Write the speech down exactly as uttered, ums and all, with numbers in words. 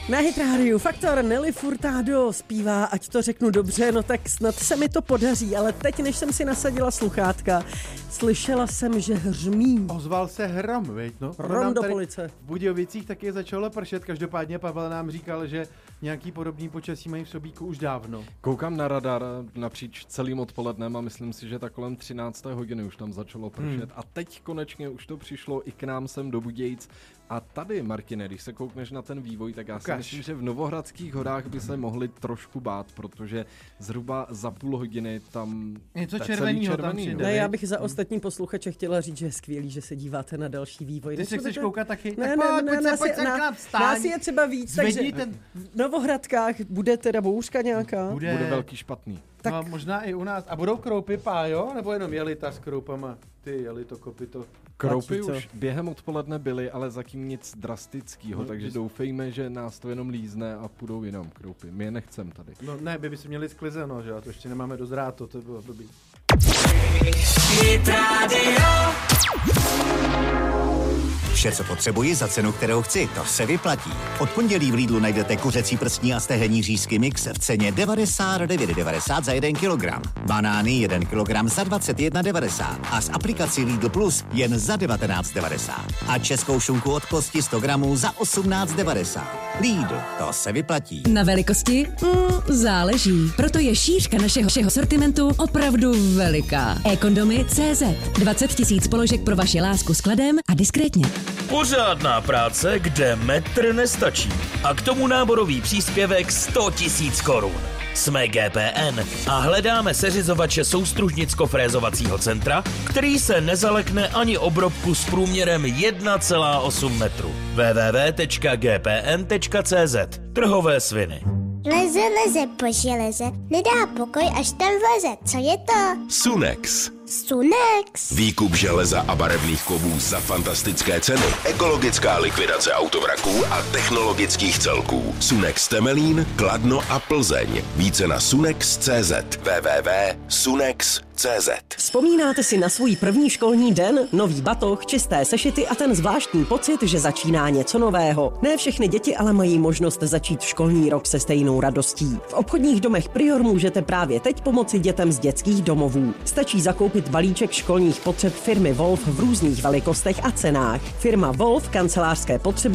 Na Hit rádiu Faktor Nelly Furtado zpívá, ať to řeknu dobře, no tak snad se mi to podaří, ale teď, než jsem si nasadila sluchátka, slyšela jsem, že hřmí. Ozval se hrom, veď no? Hrom do police. V Budějovicích taky začalo pršet, každopádně Pavel nám říkal, že nějaký podobný počasí mají v Sobíku už dávno. Koukám na radar napříč celým odpolednem a myslím si, že tak kolem třinácté hodiny už tam začalo pršet. Hmm. A teď konečně už to přišlo i k nám sem do Budějic. A tady, Martine, když se koukneš na ten vývoj, tak já si Ukaž. myslím, že v Novohradských horách by se mohli trošku bát, protože zhruba za půl hodiny tam... Něco celý červenýho tam červený, přijde. no. Ne, já bych za ostatní posluchače chtěla říct, že je skvělý, že se díváte na další vývoj. Ty se chceš koukat taky? Ne, Tak ne, pojď, ne, pojď se, nás, pojď je, sem k nám, na, vstaň. nás je třeba víc, takže Zvedni ten... v Novohradkách bude teda bouřka nějaká. Bude, Bude velký špatný. tak... no, možná i u nás. A budou kroupy, pájo? Nebo jenom jelita s kroupama? Ty jelito, kopito. Kroupy Platí, už během odpoledne byly, ale zatím nic drastického, No, takže bys- doufejme, že nás to jenom lízne a půjdou jinam kroupy. My je nechcem tady. No ne, by by si měli sklizeno, že jo? To ještě nemáme dozráto, to bylo blbý. Hit Radio. Vše, co potřebuji za cenu, kterou chci, to se vyplatí. Od pondělí v Lidlu najdete kuřecí prstní a stehenní řízky mix v ceně devadesát devět devadesát za jeden kilogram. Banány jeden kilogram za dvacet jedna devadesát a s aplikací Lidl Plus jen za devatenáct devadesát. A českou šunku od kosti sto gramů za osmnáct devadesát. Lidl, to se vyplatí. Na velikosti? Mm, záleží. Proto je šířka našeho, našeho sortimentu opravdu veliká. E-kondomy tečka cé zet. dvacet tisíc položek pro vaši lásku s kladem a diskrétně. Pořádná práce, kde metr nestačí. A k tomu náborový příspěvek sto tisíc korun. Jsme G P N a hledáme seřizovače soustružnicko-frézovacího centra, který se nezalekne ani obrobku s průměrem jedna celá osm metru. w w w tečka g p n tečka cé zet. Trhové sviny. Leze, leze po železe, nedá pokoj, až tam vleze. Co je to? Sunex. Sunex. Výkup železa a barevných kovů za fantastické ceny. Ekologická likvidace autovraků a technologických celků. Sunex Temelín, Kladno a Plzeň. Více na sunex tečka cé zet. w w w tečka sunex tečka cé zet. Vzpomínáte si na svůj první školní den, nový batoh, čisté sešity a ten zvláštní pocit, že začíná něco nového. Ne všechny děti ale mají možnost začít školní rok se stejnou radostí. V obchodních domech Prior můžete právě teď pomoci dětem z dětských domovů. Stačí zakoupit balíček školních potřeb firmy Wolf v různých velikostech a cenách. Firma Wolf kancelářské potřeby